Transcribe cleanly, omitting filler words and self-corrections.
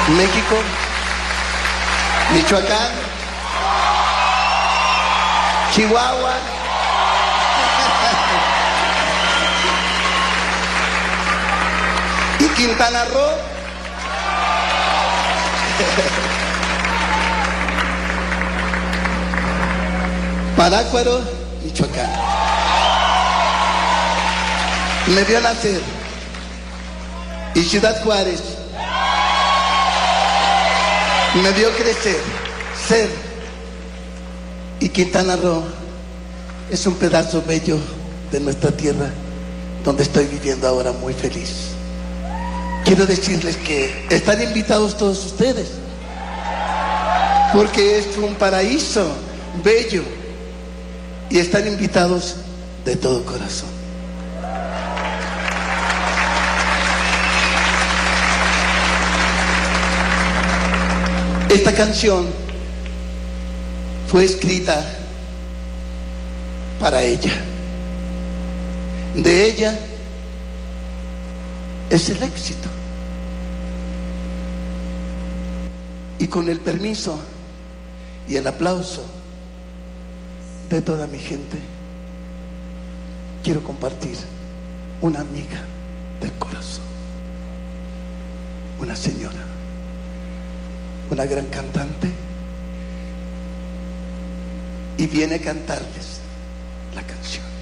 México, Michoacán, Chihuahua, y Quintana Roo. Parácuaro, Michoacán. Me vio nacer. Y Ciudad Juárez me vio crecer, ser. Y Quintana Roo es un pedazo bello de nuestra tierra donde estoy viviendo ahora muy feliz. Quiero decirles que están invitados todos ustedes, porque es un paraíso bello y están invitados de todo corazón. Esta canción fue escrita para ella. De ella es el éxito. Y con el permiso y el aplauso de toda mi gente, quiero compartir una amiga del corazón, una señora, una gran cantante, y viene a cantarles la canción.